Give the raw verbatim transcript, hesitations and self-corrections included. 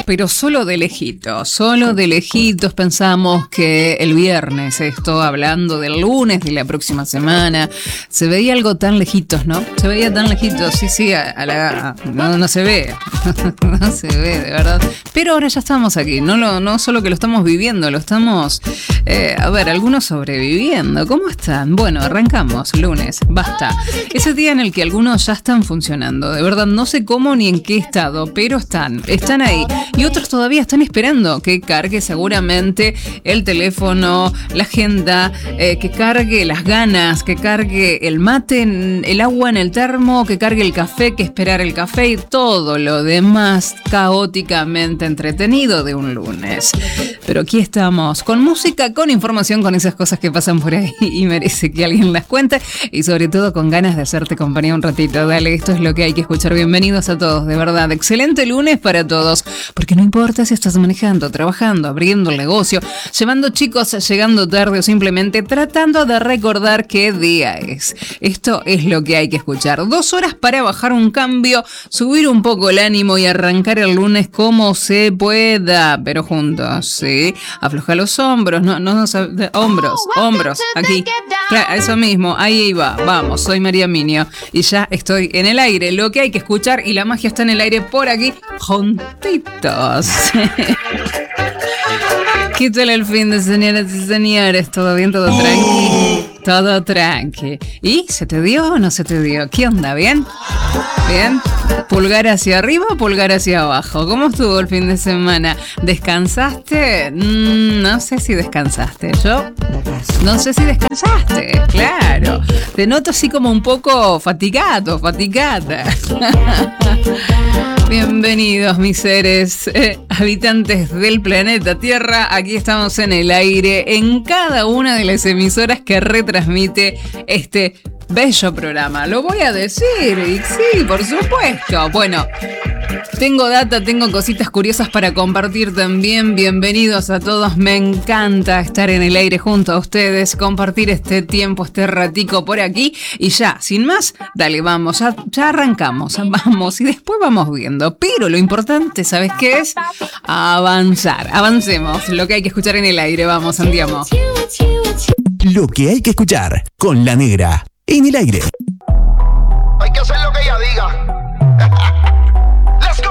pero solo de lejitos, solo de lejitos. Pensamos que el viernes, esto hablando del lunes de la próxima semana, se veía algo tan lejitos, ¿no? Se veía tan lejitos, sí, sí, a, a la, no, no se ve, no se ve, de verdad. Pero ahora ya estamos aquí, no, lo, no solo que lo estamos viviendo, lo estamos, eh, a ver, algunos sobreviviendo. ¿Cómo están? Bueno, arrancamos, lunes, basta. Ese día en el que algunos ya están funcionando, de verdad, no sé cómo ni en qué estado, pero están, están ahí. Y otros todavía están esperando que cargue seguramente el teléfono, la agenda, eh, que cargue las ganas, que cargue el mate, el agua en el termo, que cargue el café, que esperar el café y todo lo demás caóticamente entretenido de un lunes. Pero aquí estamos, con música, con información, con esas cosas que pasan por ahí y merece que alguien las cuente y sobre todo con ganas de hacerte compañía un ratito. Dale, esto es lo que hay que escuchar. Bienvenidos a todos, de verdad. Excelente lunes para todos, porque no importa si estás manejando, trabajando, abriendo el negocio, llevando chicos, llegando tarde o simplemente tratando de recordar qué día es. Esto es lo que hay que escuchar. Dos horas para bajar un cambio, subir un poco el ánimo y arrancar el lunes como se pueda, pero juntos, ¿sí? Afloja los hombros, no, no, no, hombros, hombros, aquí. Claro, eso mismo, ahí va, vamos, soy María Minio y ya estoy en el aire. Lo que hay que escuchar y la magia está en el aire por aquí, juntitos. ¿Qué tal el fin de señoras y señores? ¿Todo bien? ¿Todo tranqui? Todo tranqui. ¿Y se te dio o no se te dio? ¿Qué onda? ¿Bien? ¿Bien? ¿Pulgar hacia arriba o pulgar hacia abajo? ¿Cómo estuvo el fin de semana? ¿Descansaste? Mm, no sé si descansaste. Yo no sé si descansaste. Claro. Te noto así como un poco fatigado, fatigada. Bienvenidos, mis seres, eh, habitantes del planeta Tierra. Aquí estamos en el aire, en cada una de las emisoras que retransmite este bello programa. Lo voy a decir, y sí, por supuesto. Bueno, tengo data, tengo cositas curiosas para compartir también. Bienvenidos a todos. Me encanta estar en el aire junto a ustedes, compartir este tiempo, este ratico por aquí. Y ya, sin más, dale, vamos, ya, ya arrancamos, vamos y después vamos viendo. Pero lo importante, ¿sabes qué es? Avanzar, avancemos. Lo que hay que escuchar en el aire, vamos, andiamo. Lo que hay que escuchar con La Negra en el aire. Hay que hacer lo que ella diga.